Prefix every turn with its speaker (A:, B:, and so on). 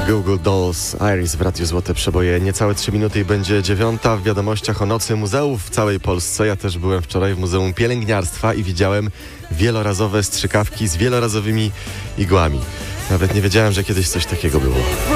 A: Google Dolls, Iris w Radiu Złote Przeboje. Niecałe 3 minuty i będzie 9. W wiadomościach o nocy muzeów w całej Polsce. Ja też byłem wczoraj w Muzeum Pielęgniarstwa i widziałem wielorazowe strzykawki z wielorazowymi igłami. Nawet nie wiedziałem, że kiedyś coś takiego było.